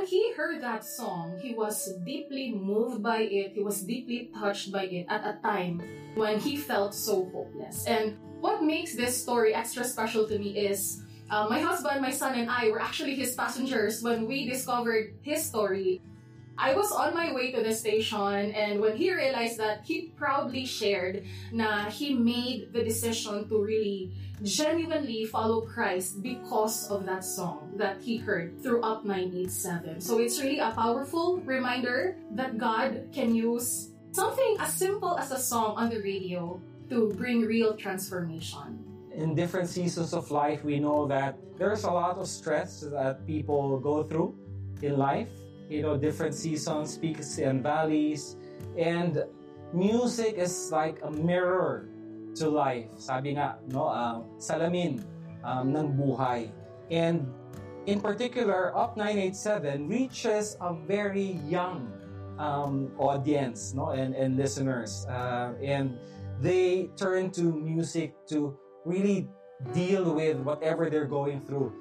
when he heard that song, he was deeply moved by it. He was deeply touched by it at a time when he felt so hopeless. And what makes this story extra special to me is my husband, my son, and I were actually his passengers when we discovered his story. I was on my way to the station, and when he realized that, he proudly shared na he made the decision to really genuinely follow Christ because of that song that he heard through Up 987. So it's really a powerful reminder that God can use something as simple as a song on the radio to bring real transformation. In different seasons of life, we know that there's a lot of stress that people go through in life. Different seasons, peaks and valleys. And music is like a mirror to life. Sabi nga, salamin ng buhay. And in particular, Up 987 reaches a very young audience, and listeners. And they turn to music to really deal with whatever they're going through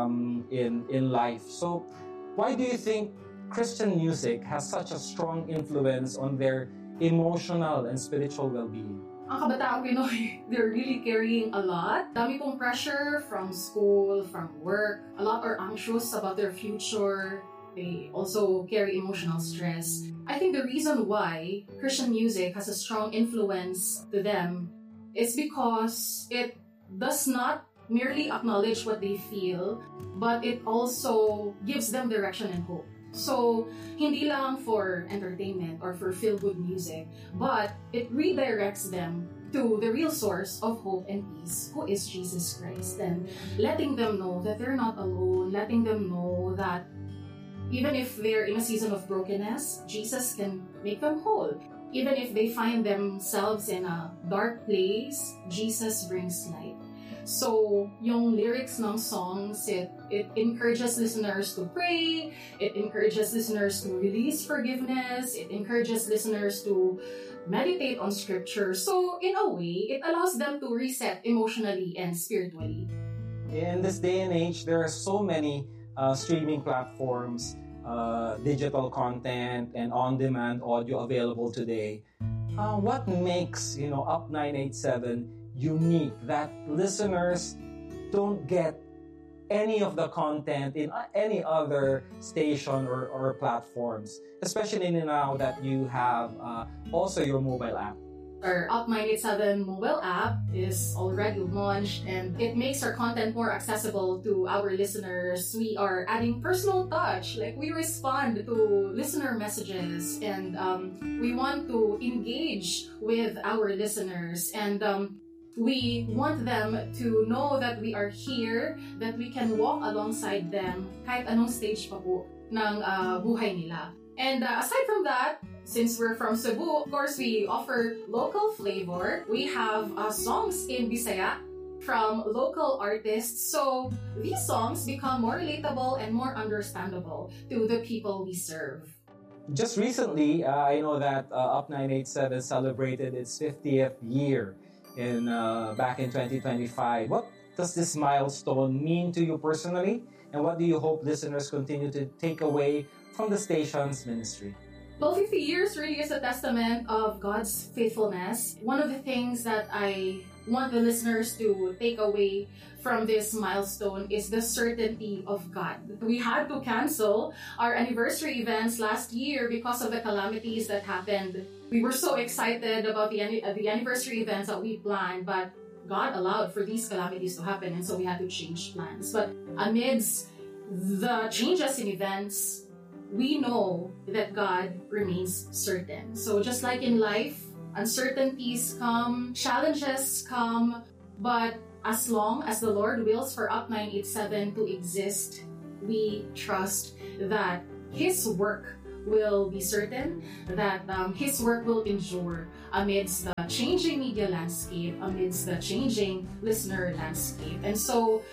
in life. So why do you think Christian music has such a strong influence on their emotional and spiritual well-being? Ang kabataang Pinoy, they're really carrying a lot. Dami pong pressure from school, from work. A lot are anxious about their future. They also carry emotional stress. I think the reason why Christian music has a strong influence to them is because it does not merely acknowledge what they feel, but it also gives them direction and hope. So, hindi lang for entertainment or for feel-good music, but it redirects them to the real source of hope and peace, who is Jesus Christ, and letting them know that they're not alone, letting them know that even if they're in a season of brokenness, Jesus can make them whole. Even if they find themselves in a dark place, Jesus brings light. So, yung lyrics ng songs, it encourages listeners to pray, it encourages listeners to release forgiveness, it encourages listeners to meditate on scripture. So, in a way, it allows them to reset emotionally and spiritually. In this day and age, there are so many streaming platforms, digital content, and on-demand audio available today. What makes, Up 987 unique that listeners don't get any of the content in any other station or platforms, especially now that you have also your mobile app? Our Up 987 mobile app is already launched, and it makes our content more accessible to our listeners. We are adding personal touch, like we respond to listener messages, and we want to engage with our listeners, and we want them to know that we are here, that we can walk alongside them kahit anong stage pa po ng buhay nila. And aside from that, since we're from Cebu, of course, we offer local flavor. We have songs in Bisaya from local artists. So these songs become more relatable and more understandable to the people we serve. Just recently, I know that Up 987 celebrated its 50th year back in 2025. What does this milestone mean to you personally? And what do you hope listeners continue to take away from the station's ministry? Well, 50 years really is a testament of God's faithfulness. One of the things that I want the listeners to take away from this milestone is the certainty of God. We had to cancel our anniversary events last year because of the calamities that happened. We were so excited about the anniversary events that we planned, but God allowed for these calamities to happen, and so we had to change plans. But amidst the changes in events, we know that God remains certain. So just like in life, uncertainties come, challenges come, but as long as the Lord wills for Up 987 to exist, we trust that His work will be certain, that His work will endure amidst the changing media landscape, amidst the changing listener landscape. And so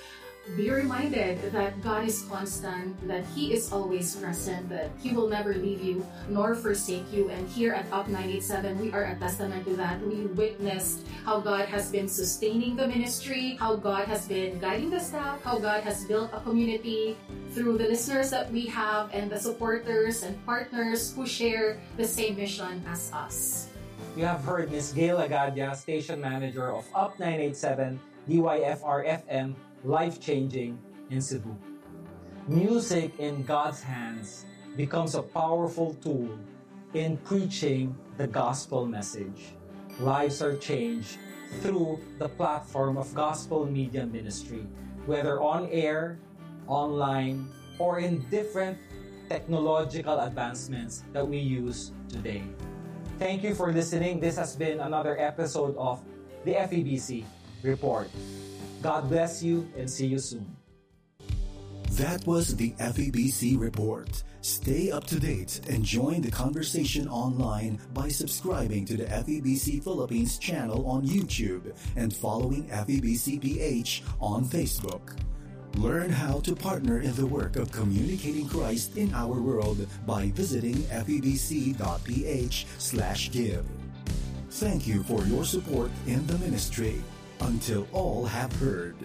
Be reminded that God is constant, that He is always present, that He will never leave you nor forsake you. And here at Up 987, we are a testament to that. We witnessed how God has been sustaining the ministry, how God has been guiding the staff, how God has built a community through the listeners that we have and the supporters and partners who share the same mission as us. You have heard Ms. Gail Agadia, Station Manager of Up 987 DYFR-FM, life-changing in Cebu. Music in God's hands becomes a powerful tool in preaching the gospel message. Lives are changed through the platform of gospel media ministry, whether on air, online, or in different technological advancements that we use today. Thank you for listening. This has been another episode of the FEBC Report. God bless you and see you soon. That was the FEBC Report. Stay up to date and join the conversation online by subscribing to the FEBC Philippines channel on YouTube and following FEBC PH on Facebook. Learn how to partner in the work of communicating Christ in our world by visiting febc.ph/give. Thank you for your support in the ministry. Until all have heard.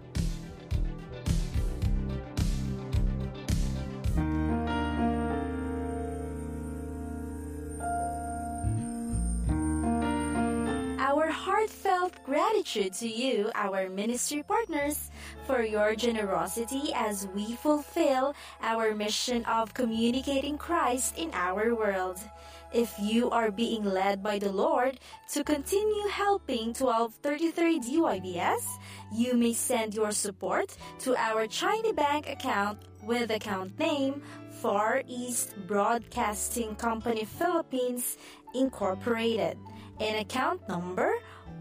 Our heartfelt gratitude to you, our ministry partners, for your generosity as we fulfill our mission of communicating Christ in our world. If you are being led by the Lord to continue helping 1233 DYBS, you may send your support to our China Bank account with account name Far East Broadcasting Company Philippines Incorporated and account number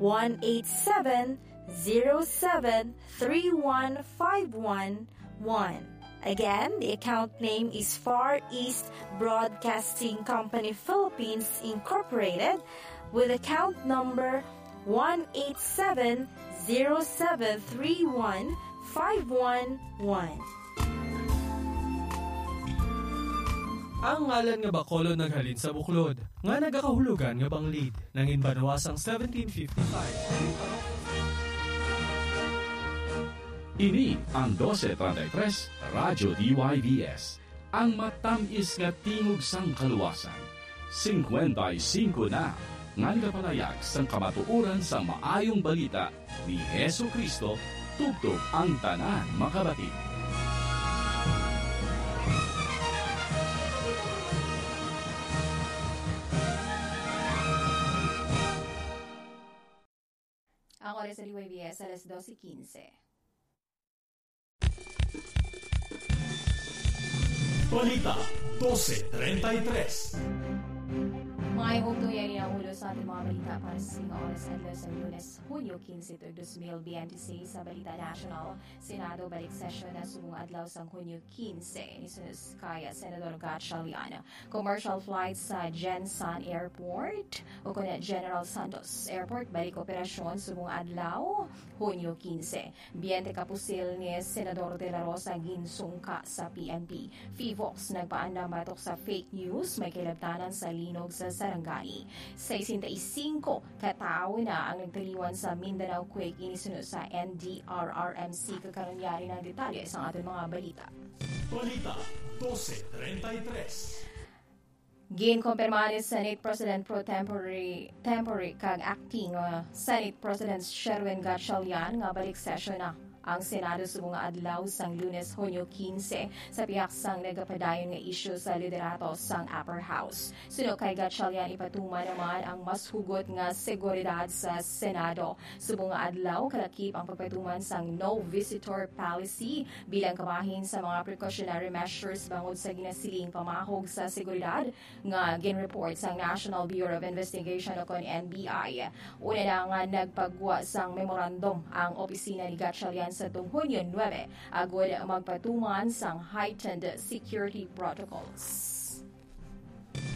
18707315111. Again, the account name is Far East Broadcasting Company Philippines Incorporated with account number 18707315111. Ang ngalan nga Bacolod naghalin sa buklod, nga nagakahulugan nga bang lead, nangin banwasang 1755. Ini ang 1233 Radyo DYBS, ang matamis nga tingog sang kaluwasan. 55 na, nga nagapalayag sang kamatuuran sa maayong balita ni Hesu Kristo, tugtog ang tanan makabatid. Ang oras sa DYBS, alas 12:15. Balita 12:33. Mga ibugtuyan niya ang ulo sa ating mga balita para sa singa oras sa Lunes, Hunyo 15, 2026 sa Balita National. Senado balik session na subong adlaw sa Hunyo 15 ni kaya Senador Gatchalian. Commercial flights sa Jensan Airport o kuna General Santos Airport balik operasyon subong adlaw Hunyo 15. Biyente kapusil ni Senador De La Rosa ginsungka sa PNP. FIVOX nagpaandam batok sa fake news may kilabtanan sa linog sa Sarangani. 65 katao na ang nagtaliwan sa Mindanao Quake inisunod sa NDRRMC. Kakaroon ng detalye sa ating mga balita. Balita 12:33. Ginkumpirma ni Senate President Pro Tempore kag acting Senate President Sherwin Gatchalian nga balik session na ang Senado subong nga adlaw sang Lunes, Hunyo 15 sa piyaksang nagapadayon nga isyu sa liderato sang Upper House. Suno kay Gatchalian ipatuma naman ang mas hugot nga seguridad sa Senado. Subong nga adlaw kalakip ang pagpatuman sang no visitor policy bilang kamahin sa mga precautionary measures bangod sa ginasiling pamahog sa seguridad nga ginreport sang National Bureau of Investigation o kon NBI. Una na nga nagpagwa sang memorandum ang opisina ni Gatchalian sa Hunyo 9 agod magpatuman sang heightened security protocols.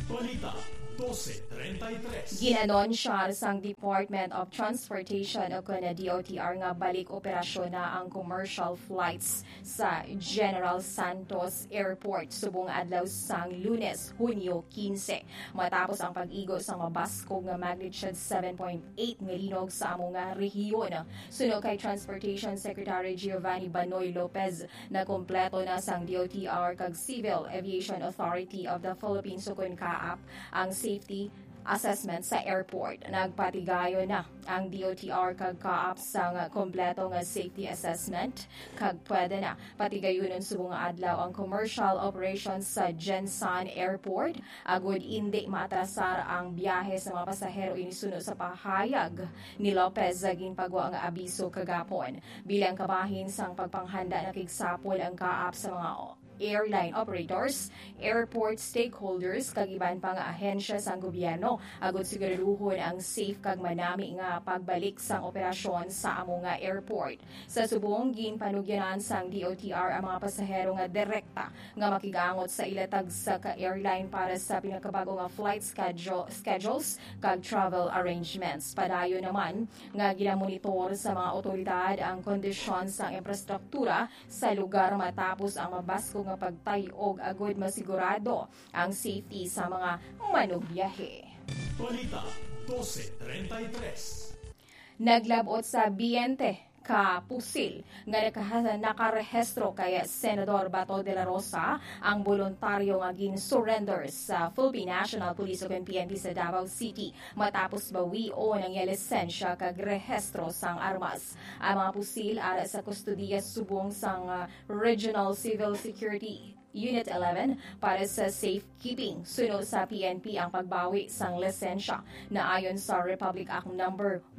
Balita 12:33. Ginanonsyar sang Department of Transportation o kuna DOTR nga balik operasyon na ang commercial flights sa General Santos Airport subong adlaw sang Lunes, Hunyo 15. Matapos ang pag-igo sa mabaskog nga magnitude 7.8 nga linog sa among nga rehiyon. Suno kay Transportation Secretary Giovanni Banoy Lopez na kompleto na sang DOTR kag Civil Aviation Authority of the Philippines sukon kaap ang safety assessment sa airport. Nagpatigayo na ang DOTR kag kaap sa kompleto nga safety assessment kag pwede na patigayonon subong adlaw ang commercial operations sa Gensan Airport agud hindi maatrasar ang biyahe sa mga pasahero inisunod sa pahayag ni Lopez gin pagwa nga abiso kagapon. Bilang kabahin sang pagpanghanda na kigsapol ang kaap sa mga airline operators, airport stakeholders, kag iban pa nga ahensya sang gobyerno agud siguraduhon ang safe kag manami nga pagbalik sang operasyon sa amo nga airport. Sa subong ginpanugyanan sang DOTR ang mga pasahero nga direkta nga makigangot sa ilatag sa ka-airline para sa pinakabago nga flight schedules kag travel arrangements. Padayon naman nga ginamonitor sa mga otoridad ang kondisyon sang infrastruktura sa lugar matapos ang mabasko nga pagtayog agud masigurado ang safety sa mga manugbiyahe. Balita 12:33. Naglabot sa 20 ka pusil nga nakarehistro kay Senador Bato de la Rosa ang voluntaryo nga gin-surrender sa Philippine National Police o PNP sa Davao City matapos bawion ang lisensya kag rehistro sang armas. Ang mga pusil ara sa kustudiya subong sang Regional Civil Security Unit 11 para sa safekeeping. Sunod sa PNP ang pagbawi sang lisensya na ayon sa Republic Act No.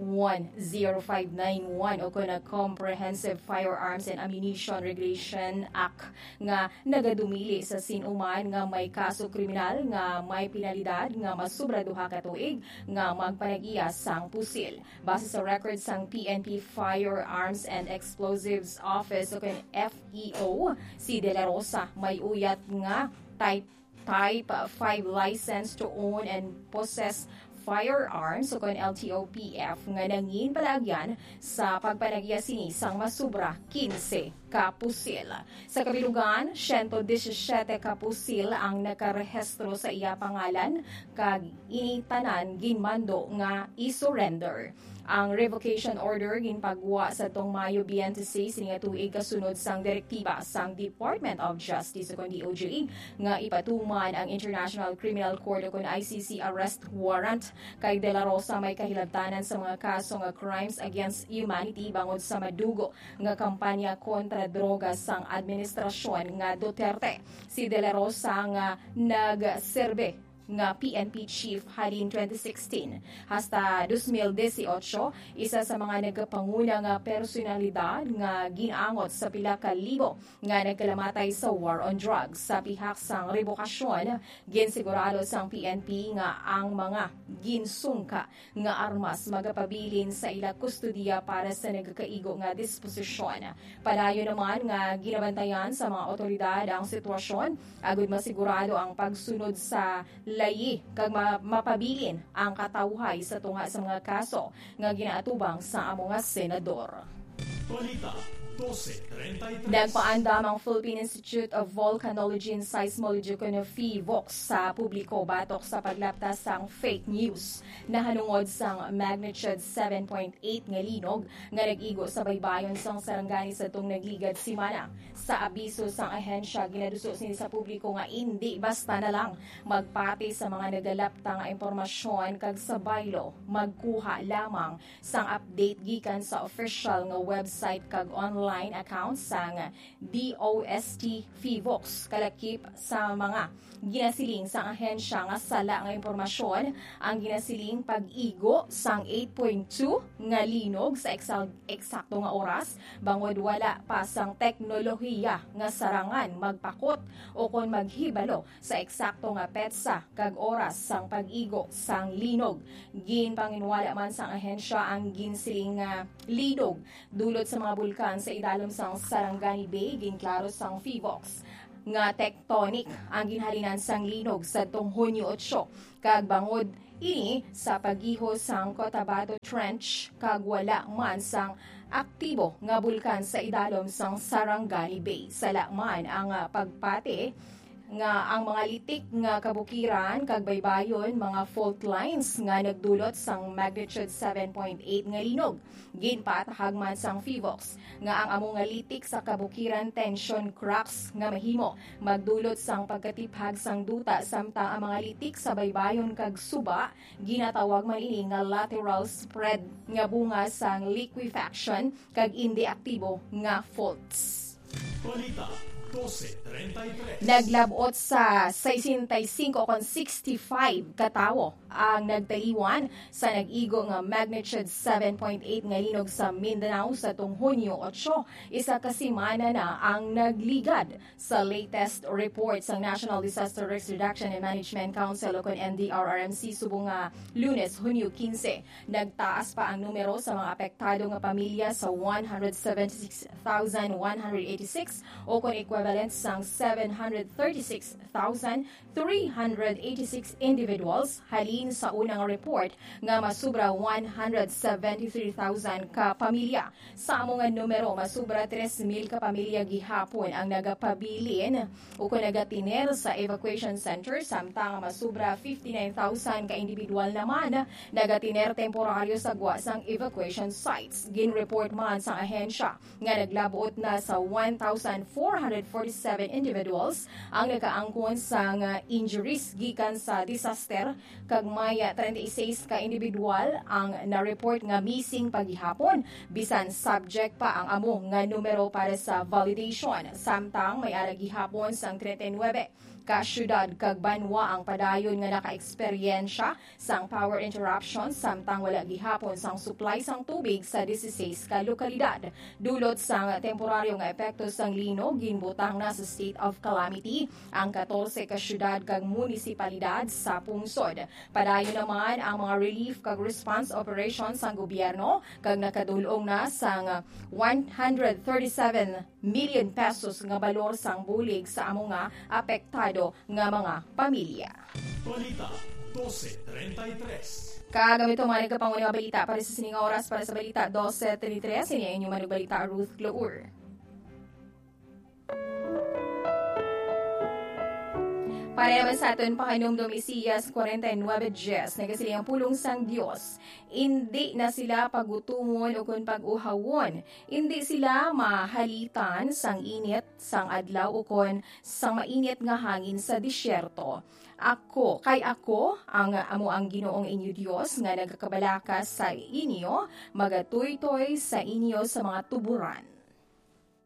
10591 o kuna Comprehensive Firearms and Ammunition Regulation Act nga nagadumili sa sinuman nga may kaso kriminal nga may penalidad nga masubra duha ka tuig nga magpanagiya sang pusil. Base sa records sang PNP Firearms and Explosives Office o kun FEO, si De La Rosa may uyat nga type 5 license to own and possess firearms o kon LTOPF nga nangin palagyan sa pagpanagya sini sang masubra 15 ka pusil. Sa kabilugan, 117 ka pusil ang nakarehistro sa iya pangalan kag initanan ginmando nga i-surrender. Ang revocation order ginpagwa sa tong Mayo 26 nga tuig kasunod sang direktiba sang Department of Justice o kon DOJ nga ipatuman ang International Criminal Court o kon ICC arrest warrant kay De La Rosa may kahilabtanan sa mga kaso nga crimes against humanity bangod sa madugo nga kampanya kontra droga sang administrasyon nga Duterte. Si De La Rosa nga nagserbe nga PNP chief halin 2016 hasta 2018 isa sa mga nagapanguna nga personalidad nga ginaangot sa pila ka libo nga nagkalamatay sa war on drugs. Sa pihak sang revokasyon ginsigurado sang PNP nga ang mga ginsungka nga armas magapabilin sa ila kustudiya para sa nagkaigo nga disposisyon. Padayon naman nga ginabantayan sa mga otoridad ang sitwasyon agud masigurado ang pagsunod sa layi kag mapabilin ang katawhay sa tunga sa mga kaso nga ginaatubang sa amo nga senador. Balita 12:33. Nagpaandam ang Philippine Institute of Volcanology and Seismology kuno PHIVOLCS sa publiko batok sa paglaptas sang fake news na hanungod sang magnitude 7.8 nga linog nga nag-igo sa baybayon sang Sarangani sa tung nagligad simana. Sa abiso sang ahensya ginaduso sini sa publiko nga hindi basta na lang magpati sa mga nagalapta nga impormasyon kag sa baylo magkuha lamang sang update gikan sa official nga website kag online accounts sang DOST PHIVOLCS kalakip sa mga ginasiling sang ahensya nga sala nga impormasyon ang ginasiling pag-igo sang 8.2 nga linog sa eksakto nga oras bangod wala pa sang teknolohiya nga sarangan magpakot o kon maghibalo sa eksakto nga petsa kag oras sang pag-igo sang linog. Ginpanginwala man sang ahensya ang ginsiling nga linog dulot sa mga bulkan sa idalom sang Sarangani Bay ginklaro sang PHIVOLCS. nga tectonic ang ginhalinan sang linog sa tong Hunyo 8 kag bangod ini sa pagiho sang Cotabato Trench kag wala man sang aktibo nga bulkan sa idalom sang Sarangani Bay. Sala man ang pagpati nga ang mga litik nga kabukiran kag baybayon mga fault lines nga nagdulot sang magnitude 7.8 nga linog. Ginpatahag man sang PHIVOLCS nga ang among nga litik sa kabukiran tension cracks nga mahimo magdulot sang pagkatiphag sang duta samtang ang mga litik sa baybayon kag suba ginatawag man ini nga lateral spread nga bunga sang liquefaction kag indi aktibo nga faults. Balita 12:33. Naglabot sa 65.65 katawo ang nagtaliwan sa nag-igo nga magnitude 7.8 nga linog sa Mindanao sa tong Hunyo 8. Isa ka semana na ang nagligad sa latest report sa National Disaster Risk Reduction and Management Council o NDRRMC subong nga Lunes, Hunyo 15. Nagtaas pa ang numero sa mga apektado nga pamilya sa 176,186 o kung equivalent sang 736,386 individuals halin sa unang report nga masubra 173,000 ka pamilya. Sa among nga numero masubra 3,000 ka pamilya gihapon ang nagapabilin o kung nagatiner sa evacuation center samtang masubra 59,000 ka individual naman nagatiner temporaryo sa guwasang evacuation sites. Gin-report man sa ahensya nga naglabuot na sa 1,447 individuals ang nakaangkon sa injuries gikan sa disaster kag maya 36 ka individual ang na-report nga missing paghihapon bisan subject pa ang amo nga numero para sa validation samtang may ara gihapon sang 39 ka syudad kag banwa ang padayon nga naka-eksperyensya sang power interruption samtang wala gihapon sang supply sang tubig sa 16 ka lokalidad. Dulot sang temporaryo nga epekto sang linog ginbutang na sa state of calamity ang 14 ka syudad kag munisipalidad sa pungsod. Padayon naman ang mga relief kag response operations sang gobyerno kag nakadulong na sang 137 million pesos nga balor sang bulig sa among nga apektado nga mga pamilya. Balita 12:33. Kagamito mga nagkapangunin mga balita para sa sining oras para sa balita 12:33. Ini ang inyong managbalita Ruth Glour. Para naman sa aton pakanumdum Isaias 49:10, nagasiling ang pulong sang Dios. Hindi na sila pagutumon o kung pag-uhawon. Hindi sila mahalitan sang init, sang adlaw o kung sang mainit nga hangin sa disyerto. Ako ang amo ang Ginoong inyo Dios nga nagakabalakas sa inyo, magatuytoy sa inyo sa mga tuburan.